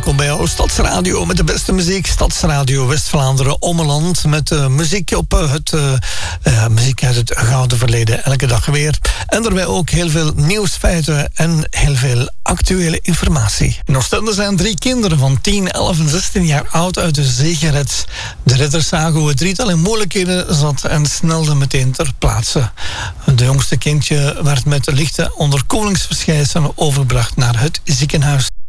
welkom bij jouw Stadsradio met de beste muziek. Stadsradio West-Vlaanderen, Ommeland, met muziek op muziek uit het gouden verleden, elke dag weer. En daarbij ook heel veel nieuwsfeiten en heel veel actuele informatie. In Oostende zijn 3 kinderen van 10, 11 en 16 jaar oud uit de zee gered. De redders zagen hoe het drietal in moeilijkheden zat en snelden meteen ter plaatse. De jongste kindje werd met lichte onderkoelingsverschijnselen overgebracht naar het ziekenhuis.